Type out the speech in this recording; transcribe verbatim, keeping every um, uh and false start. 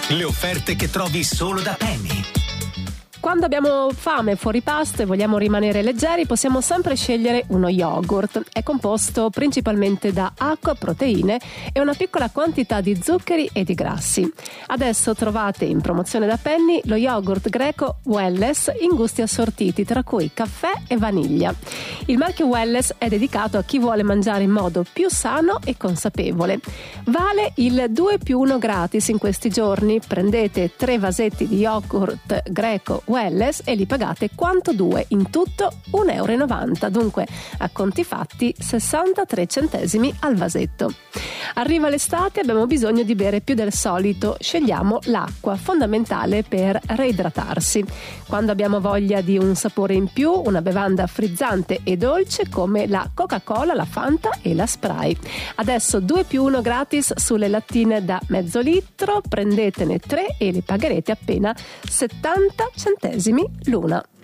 Le offerte che trovi solo da Penny. Quando abbiamo fame fuori pasto e vogliamo rimanere leggeri, possiamo sempre scegliere uno yogurt. È composto principalmente da acqua, proteine e una piccola quantità di zuccheri e di grassi. Adesso trovate in promozione da Penny lo yogurt greco Welless in gusti assortiti, tra cui caffè e vaniglia. Il marchio Welless è dedicato a chi vuole mangiare in modo più sano e consapevole. Vale il due più uno gratis in questi giorni. Prendete tre vasetti di yogurt greco Welless e li pagate quanto due, in tutto un euro e novanta, dunque a conti fatti sessantatré centesimi al vasetto. Arriva l'estate e abbiamo bisogno di bere più del solito. Scegliamo l'acqua, fondamentale per reidratarsi. Quando abbiamo voglia di un sapore in più, una bevanda frizzante e dolce come la Coca-Cola, la Fanta e la Sprite. Adesso due più uno gratis sulle lattine da mezzo litro, prendetene tre e li pagherete appena settanta centesimi l'una.